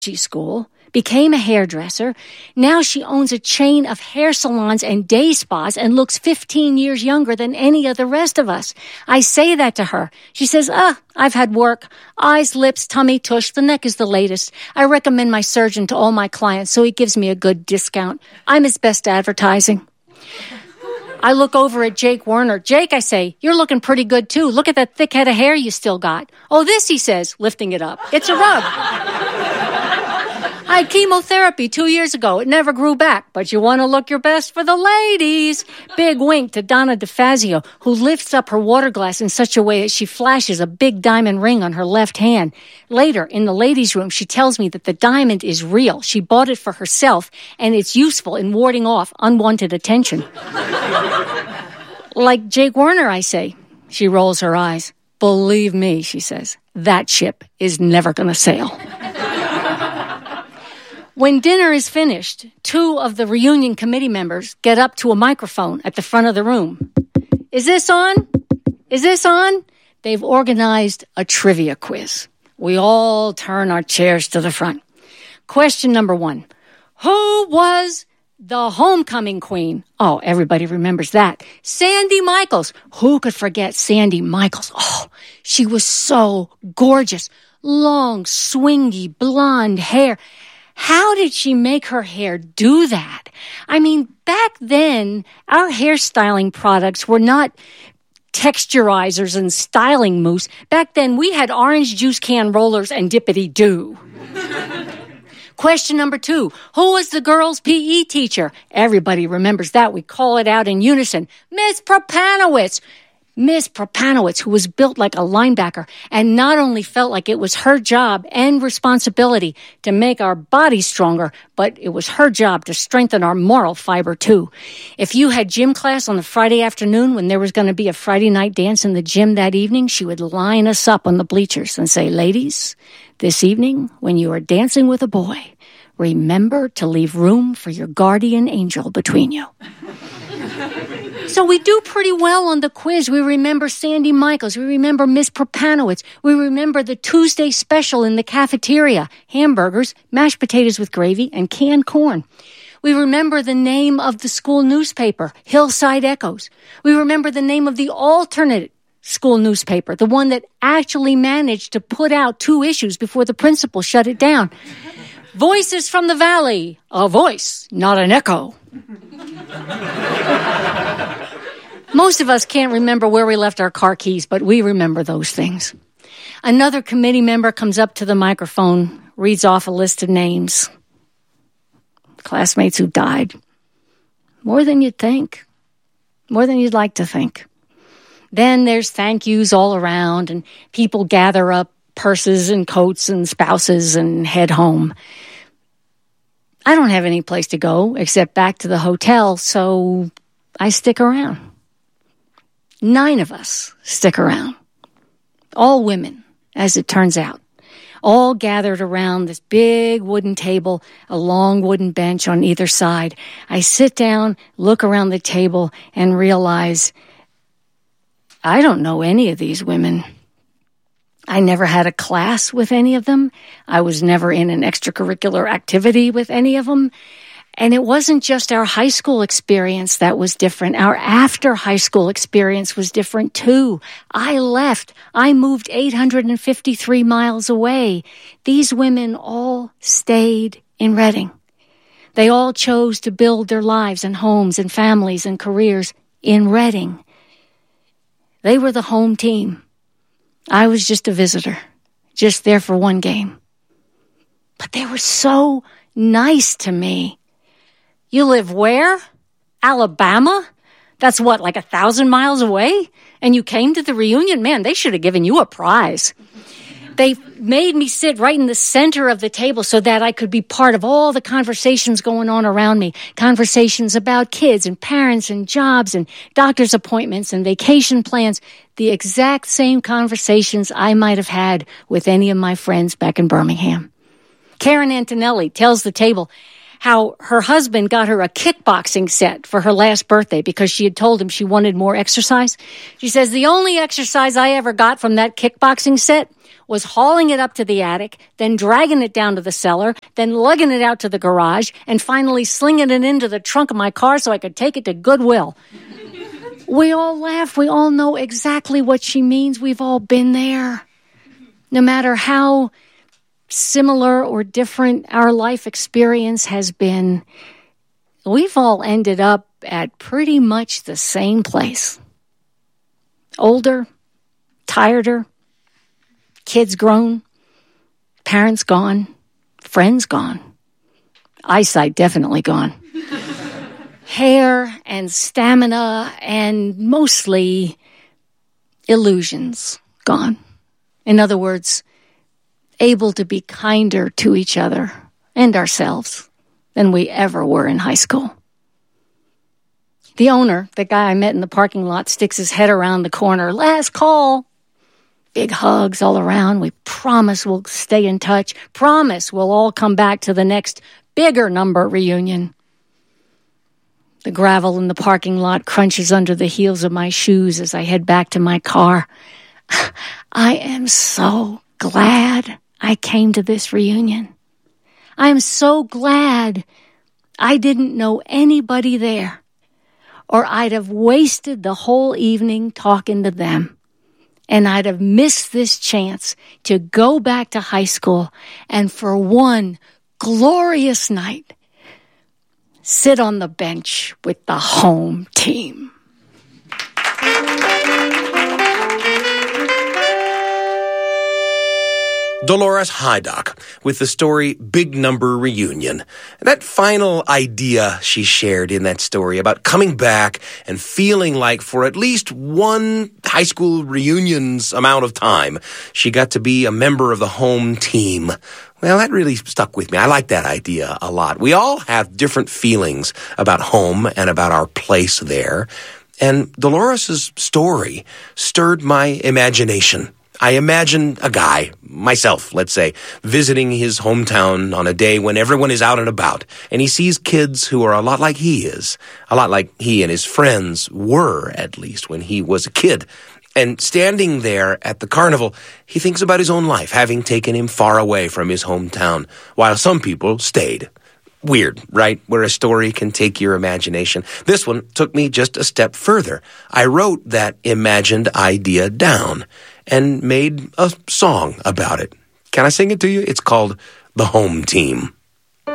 school, became a hairdresser. Now she owns a chain of hair salons and day spas and looks 15 years younger than any of the rest of us. I say that to her. She says, I've had work. Eyes, lips, tummy, tush. The neck is the latest. I recommend my surgeon to all my clients, so he gives me a good discount. I'm his best advertising. I look over at Jake Werner. Jake, I say, you're looking pretty good too. Look at that thick head of hair you still got. Oh, this, he says, lifting it up. It's a rub. I had chemotherapy 2 years ago. It never grew back, but you want to look your best for the ladies. Big wink to Donna DeFazio, who lifts up her water glass in such a way that she flashes a big diamond ring on her left hand. Later, in the ladies' room, she tells me that the diamond is real. She bought it for herself, and it's useful in warding off unwanted attention. Like Jake Werner, I say. She rolls her eyes. Believe me, she says, that ship is never going to sail. When dinner is finished, 2 of the reunion committee members get up to a microphone at the front of the room. Is this on? Is this on? They've organized a trivia quiz. We all turn our chairs to the front. Question number 1. Who was the homecoming queen? Oh, everybody remembers that. Sandy Michaels. Who could forget Sandy Michaels? Oh, she was so gorgeous. Long, swingy, blonde hair. How did she make her hair do that? I mean, back then, our hairstyling products were not texturizers and styling mousse. Back then, we had orange juice can rollers and dippity-doo. Question number 2. Who was the girls' PE teacher? Everybody remembers that. We call it out in unison. Miss Propanowitz. Miss Propanowitz, who was built like a linebacker and not only felt like it was her job and responsibility to make our bodies stronger, but it was her job to strengthen our moral fiber too. If you had gym class on the Friday afternoon when there was going to be a Friday night dance in the gym that evening, she would line us up on the bleachers and say, ladies, this evening when you are dancing with a boy, remember to leave room for your guardian angel between you. So we do pretty well on the quiz. We remember Sandy Michaels. We remember Miss Propanowitz. We remember the Tuesday special in the cafeteria, hamburgers, mashed potatoes with gravy, and canned corn. We remember the name of the school newspaper, Hillside Echoes. We remember the name of the alternate school newspaper, the one that actually managed to put out 2 issues before the principal shut it down. Voices from the Valley. A voice, not an echo. Most of us can't remember where we left our car keys, but we remember those things. Another committee member comes up to the microphone, reads off a list of names. Classmates who died. More than you'd think. More than you'd like to think. Then there's thank yous all around, and people gather up purses and coats and spouses and head home. I don't have any place to go except back to the hotel, so I stick around. 9 of us stick around. All women, as it turns out. All gathered around this big wooden table, a long wooden bench on either side. I sit down, look around the table, and realize I don't know any of these women. I never had a class with any of them. I was never in an extracurricular activity with any of them. And it wasn't just our high school experience that was different. Our after high school experience was different too. I left. I moved 853 miles away. These women all stayed in Reading. They all chose to build their lives and homes and families and careers in Reading. They were the home team. I was just a visitor, just there for one game. But they were so nice to me. You live where? Alabama? That's what, like 1,000 miles away? And you came to the reunion? Man, they should have given you a prize. They made me sit right in the center of the table so that I could be part of all the conversations going on around me. Conversations about kids and parents and jobs and doctor's appointments and vacation plans. The exact same conversations I might have had with any of my friends back in Birmingham. Karen Antonelli tells the table how her husband got her a kickboxing set for her last birthday because she had told him she wanted more exercise. She says, the only exercise I ever got from that kickboxing set was hauling it up to the attic, then dragging it down to the cellar, then lugging it out to the garage, and finally slinging it into the trunk of my car so I could take it to Goodwill. We all laugh. We all know exactly what she means. We've all been there. No matter how similar or different our life experience has been, we've all ended up at pretty much the same place. Older, tireder, kids grown, parents gone, friends gone, eyesight definitely gone, hair and stamina and mostly illusions gone. In other words, able to be kinder to each other and ourselves than we ever were in high school. The owner, the guy I met in the parking lot, sticks his head around the corner. Last call. Big hugs all around. We promise we'll stay in touch. Promise we'll all come back to the next bigger number reunion. The gravel in the parking lot crunches under the heels of my shoes as I head back to my car. I am so glad I came to this reunion. I am so glad I didn't know anybody there, or I'd have wasted the whole evening talking to them, and I'd have missed this chance to go back to high school and for one glorious night, sit on the bench with the home team. Dolores Hydock with the story Big Number Reunion. That final idea she shared in that story about coming back and feeling like for at least one high school reunion's amount of time, she got to be a member of the home team. Well, that really stuck with me. I like that idea a lot. We all have different feelings about home and about our place there. And Dolores' story stirred my imagination. I imagine a guy, myself, let's say, visiting his hometown on a day when everyone is out and about, and he sees kids who are a lot like he is, a lot like he and his friends were, at least, when he was a kid. And standing there at the carnival, he thinks about his own life, having taken him far away from his hometown, while some people stayed. Weird, right? Where a story can take your imagination. This one took me just a step further. I wrote that imagined idea down and made a song about it. Can I sing it to you? It's called The Home Team.